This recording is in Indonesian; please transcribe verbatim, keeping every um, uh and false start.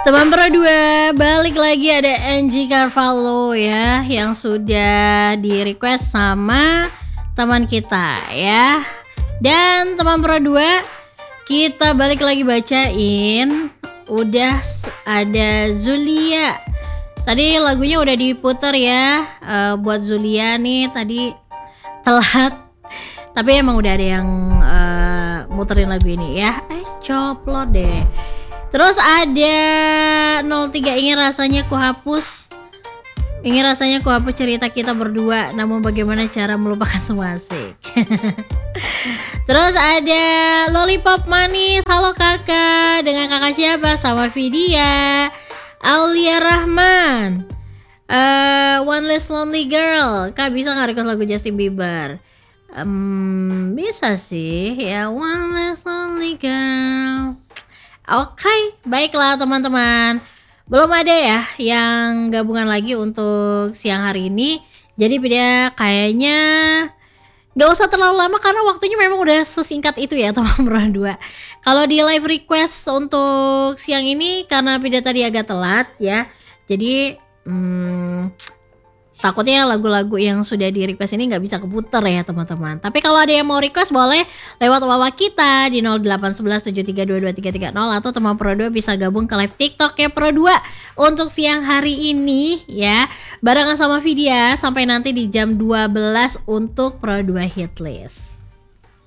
Teman Pro dua, balik lagi ada Angie Carvalho ya, yang sudah di request sama teman kita ya. Dan teman Pro dua, kita balik lagi bacain. Udah ada Zulia. Tadi lagunya udah diputer ya, uh, buat Zulia nih tadi telat. Tapi emang udah ada yang uh, muterin lagu ini ya. Eh coplot deh. Terus ada nol tiga, ingin rasanya ku hapus. Ingin rasanya ku hapus cerita kita berdua, namun bagaimana cara melupakan semua, asik. Terus ada Lollipop Manis. Halo kakak, dengan kakak siapa? Sama Vidya, Aulia Rahman, uh, One Less Lonely Girl. Kak bisa gak request lagu Justin Bieber? Um, bisa sih ya, One Less Lonely Girl. Oke, okay, baiklah teman-teman. Belum ada ya yang gabungan lagi untuk siang hari ini. Jadi beda kayaknya gak usah terlalu lama karena waktunya memang udah sesingkat itu ya teman-teman dua. Kalau di live request untuk siang ini karena beda tadi agak telat ya. Jadi hmm, takutnya lagu-lagu yang sudah di request ini gak bisa keputer ya teman-teman. Tapi kalau ada yang mau request boleh lewat W A kita di nol delapan satu satu tujuh tiga dua dua tiga tiga nol. Atau teman Pro dua bisa gabung ke live TikTok ya Pro dua untuk siang hari ini ya, barengan sama Vidya sampai nanti di jam dua belas untuk Pro dua Hitlist.